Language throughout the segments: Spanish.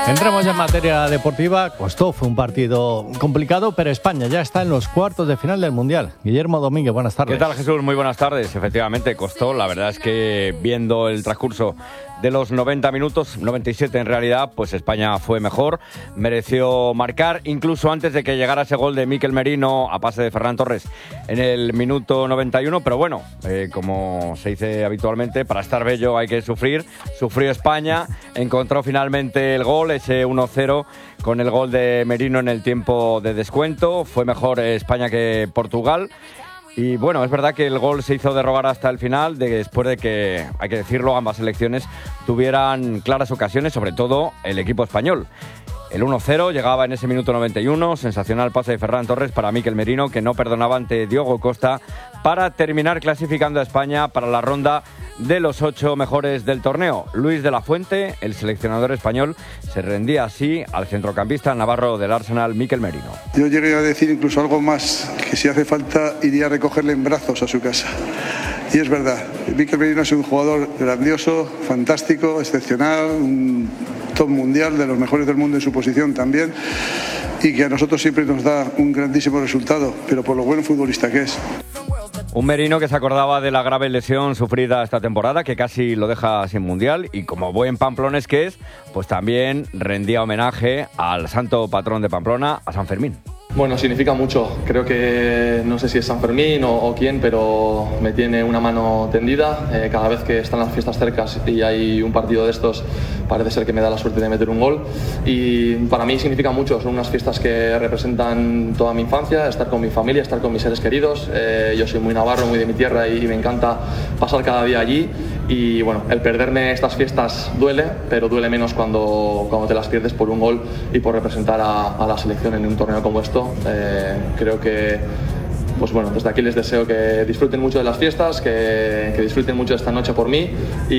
Entramos ya en materia deportiva. Fue un partido complicado, pero España ya está en los cuartos de final del Mundial. Guillermo Domínguez, buenas tardes. ¿Qué tal, Jesús? Muy buenas tardes. Efectivamente, costó. La verdad es que viendo el transcurso de los 90 minutos, 97 en realidad, pues España fue mejor, mereció marcar, incluso antes de que llegara ese gol de Mikel Merino a pase de Ferran Torres en el minuto 91, pero bueno, como se dice habitualmente, para estar bello hay que sufrir. Sufrió España, encontró finalmente el gol, ese 1-0 con el gol de Merino en el tiempo de descuento. Fue mejor España que Portugal. Y bueno, es verdad que el gol se hizo de rogar hasta el final, después de que, hay que decirlo, ambas selecciones tuvieran claras ocasiones, sobre todo el equipo español. El 1-0 llegaba en ese minuto 91, sensacional pase de Ferran Torres para Mikel Merino, que no perdonaba ante Diogo Costa, para terminar clasificando a España para la ronda de los 8 mejores del torneo. Luis de la Fuente, el seleccionador español, se rendía así al centrocampista navarro del Arsenal, Mikel Merino. Yo llegué a decir incluso algo más, que si hace falta iría a recogerle en brazos a su casa. Y es verdad, Mikel Merino es un jugador grandioso, fantástico, excepcional, un top mundial, de los mejores del mundo en su posición también, y que a nosotros siempre nos da un grandísimo resultado, pero por lo buen futbolista que es. Un Merino que se acordaba de la grave lesión sufrida esta temporada, que casi lo deja sin mundial, y como buen pamplones que es, pues también rendía homenaje al santo patrón de Pamplona, a San Fermín. Bueno, significa mucho. Creo que no sé si es San Fermín o quién, pero me tiene una mano tendida. Cada vez que están las fiestas cercas y hay un partido de estos, parece ser que me da la suerte de meter un gol. Y para mí significa mucho. Son unas fiestas que representan toda mi infancia, estar con mi familia, estar con mis seres queridos. Yo soy muy navarro, muy de mi tierra y me encanta pasar cada día allí. Y bueno, el perderme estas fiestas duele, pero duele menos cuando te las pierdes por un gol y por representar a la selección en un torneo como esto. Creo que, pues bueno, desde aquí les deseo que disfruten mucho de las fiestas, que disfruten mucho de esta noche por mí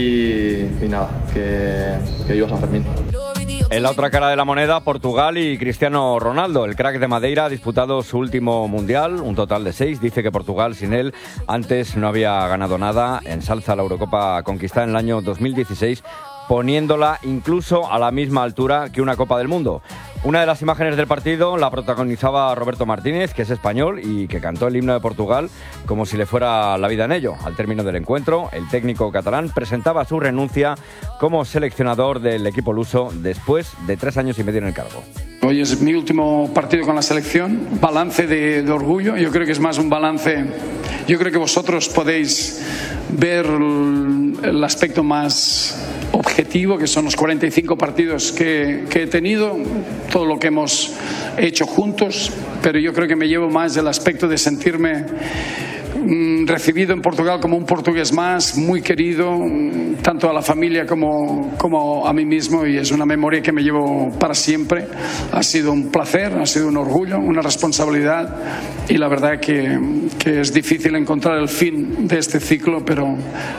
y nada, que viva San Fermín. En la otra cara de la moneda, Portugal y Cristiano Ronaldo. El crack de Madeira ha disputado su último mundial, un total de 6. Dice que Portugal sin él antes no había ganado nada. Ensalza la Eurocopa conquistada en el año 2016, poniéndola incluso a la misma altura que una Copa del Mundo. Una de las imágenes del partido la protagonizaba Roberto Martínez, que es español y que cantó el himno de Portugal como si le fuera la vida en ello. Al término del encuentro, el técnico catalán presentaba su renuncia como seleccionador del equipo luso después de 3 años y medio en el cargo. Hoy es mi último partido con la selección, balance de orgullo. Yo creo que es más un balance. Yo creo que vosotros podéis ver el aspecto más objetivo, que son los 45 partidos que he tenido, todo lo que hemos hecho juntos, pero yo creo que me llevo más del aspecto de sentirme recibido en Portugal como un portugués más, muy querido, tanto a la familia como a mí mismo, y es una memoria que me llevo para siempre. Ha sido un placer, ha sido un orgullo, una responsabilidad, y la verdad que es difícil encontrar el fin de este ciclo, pero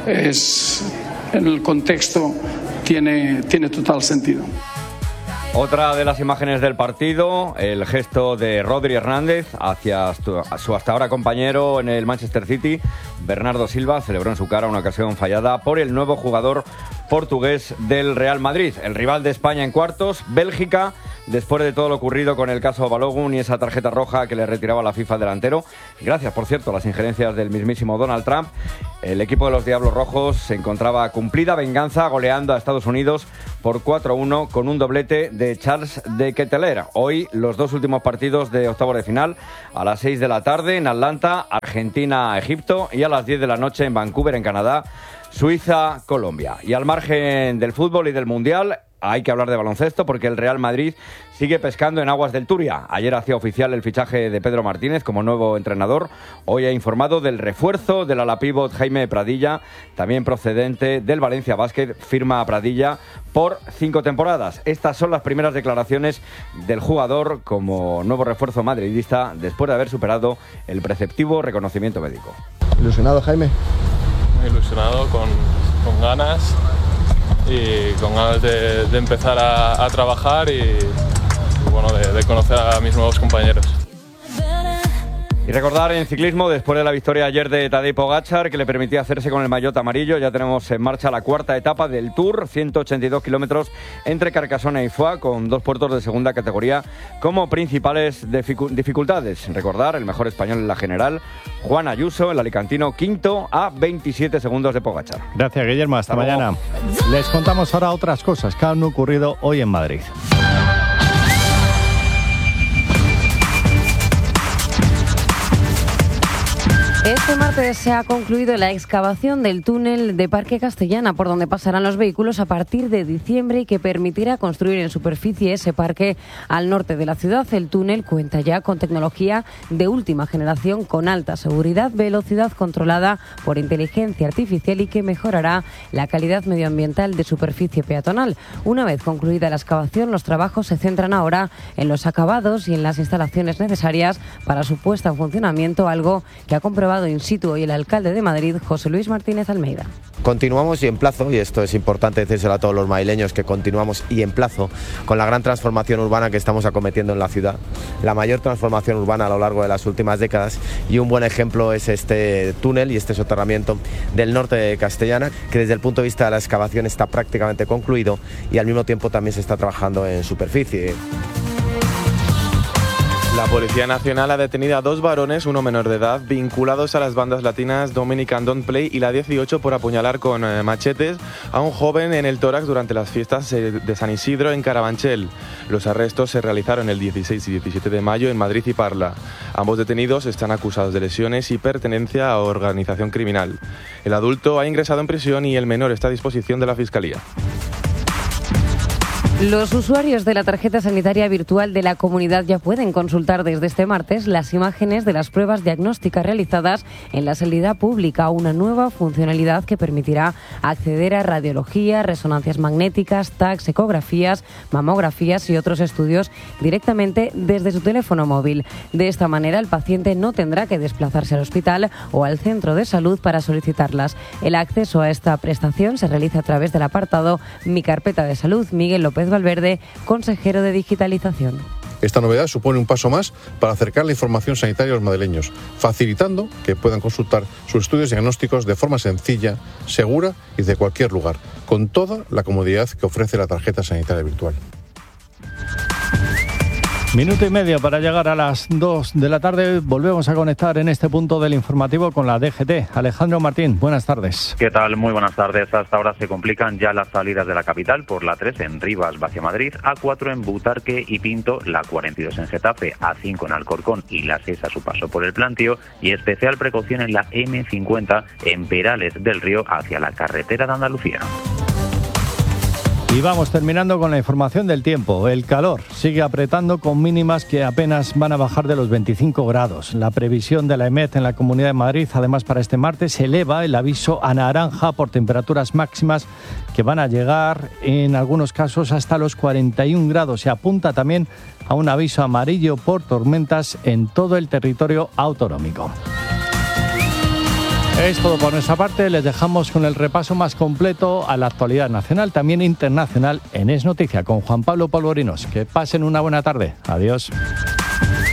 en el contexto tiene total sentido. Otra de las imágenes del partido, el gesto de Rodri Hernández hacia su hasta ahora compañero en el Manchester City, Bernardo Silva, celebró en su cara una ocasión fallada por el nuevo jugador portugués del Real Madrid. El rival de España en cuartos, Bélgica, después de todo lo ocurrido con el caso Balogun y esa tarjeta roja que le retiraba la FIFA al delantero. Gracias, por cierto, a las injerencias del mismísimo Donald Trump, el equipo de los Diablos Rojos se encontraba cumplida venganza goleando a Estados Unidos por 4-1 con un doblete de Charles de Ketelaere. Hoy los 2 últimos partidos de octavos de final a las 6 de la tarde en Atlanta, Argentina-Egipto, y a las 10 de la noche en Vancouver, en Canadá, Suiza-Colombia. Y al margen del fútbol y del Mundial, hay que hablar de baloncesto porque el Real Madrid sigue pescando en aguas del Turia. Ayer hacía oficial el fichaje de Pedro Martínez como nuevo entrenador. Hoy ha informado del refuerzo del ala pívot Jaime Pradilla, también procedente del Valencia Basket. Firma a Pradilla por 5 temporadas. Estas son las primeras declaraciones del jugador como nuevo refuerzo madridista después de haber superado el preceptivo reconocimiento médico. ¿Ilusionado, Jaime? Muy ilusionado, con ganas y con ganas de empezar a trabajar y bueno, de conocer a mis nuevos compañeros. Y recordar en ciclismo, después de la victoria ayer de Tadej Pogačar, que le permitía hacerse con el maillot amarillo, ya tenemos en marcha la cuarta etapa del Tour, 182 kilómetros entre Carcassonne y Foix, con 2 puertos de segunda categoría como principales dificultades. Recordar, el mejor español en la general, Juan Ayuso, el alicantino, quinto a 27 segundos de Pogačar. Gracias, Guillermo. Hasta mañana. Les contamos ahora otras cosas que han ocurrido hoy en Madrid. Este martes se ha concluido la excavación del túnel de Parque Castellana, por donde pasarán los vehículos a partir de diciembre y que permitirá construir en superficie ese parque al norte de la ciudad. El túnel cuenta ya con tecnología de última generación, con alta seguridad, velocidad controlada por inteligencia artificial y que mejorará la calidad medioambiental de superficie peatonal. Una vez concluida la excavación, los trabajos se centran ahora en los acabados y en las instalaciones necesarias para su puesta en funcionamiento, algo que ha comprobado in situ hoy el alcalde de Madrid, José Luis Martínez Almeida. Continuamos y en plazo, y esto es importante decírselo a todos los madrileños, que continuamos y en plazo con la gran transformación urbana que estamos acometiendo en la ciudad, la mayor transformación urbana a lo largo de las últimas décadas, y un buen ejemplo es este túnel y este soterramiento del norte de Castellana, que desde el punto de vista de la excavación está prácticamente concluido y al mismo tiempo también se está trabajando en superficie. La Policía Nacional ha detenido a 2 varones, uno menor de edad, vinculados a las bandas latinas Dominican Don't Play y la 18 por apuñalar con machetes a un joven en el tórax durante las fiestas de San Isidro en Carabanchel. Los arrestos se realizaron el 16 y 17 de mayo en Madrid y Parla. Ambos detenidos están acusados de lesiones y pertenencia a organización criminal. El adulto ha ingresado en prisión y el menor está a disposición de la Fiscalía. Los usuarios de la tarjeta sanitaria virtual de la Comunidad ya pueden consultar desde este martes las imágenes de las pruebas diagnósticas realizadas en la sanidad pública, una nueva funcionalidad que permitirá acceder a radiología, resonancias magnéticas, tags, ecografías, mamografías y otros estudios directamente desde su teléfono móvil. De esta manera, el paciente no tendrá que desplazarse al hospital o al centro de salud para solicitarlas. El acceso a esta prestación se realiza a través del apartado Mi Carpeta de Salud. Miguel López Valverde, consejero de Digitalización. Esta novedad supone un paso más para acercar la información sanitaria a los madrileños, facilitando que puedan consultar sus estudios diagnósticos de forma sencilla, segura y de cualquier lugar, con toda la comodidad que ofrece la tarjeta sanitaria virtual. Minuto y medio para llegar a las 2 de la tarde. Volvemos a conectar en este punto del informativo con la DGT. Alejandro Martín, buenas tardes. ¿Qué tal? Muy buenas tardes. Hasta ahora se complican ya las salidas de la capital por la 3 en Rivas hacia Madrid, A4 en Butarque y Pinto, la 42 en Getafe, A5 en Alcorcón y la 6 a su paso por el Plantío, y especial precaución en la M50 en Perales del Río hacia la carretera de Andalucía. Y vamos terminando con la información del tiempo. El calor sigue apretando con mínimas que apenas van a bajar de los 25 grados. La previsión de la EMET en la Comunidad de Madrid, además para este martes, eleva el aviso a naranja por temperaturas máximas que van a llegar en algunos casos hasta los 41 grados. Se apunta también a un aviso amarillo por tormentas en todo el territorio autonómico. Es todo por nuestra parte. Les dejamos con el repaso más completo a la actualidad nacional, también internacional, en Es Noticia, con Juan Pablo Polvorinos. Que pasen una buena tarde. Adiós.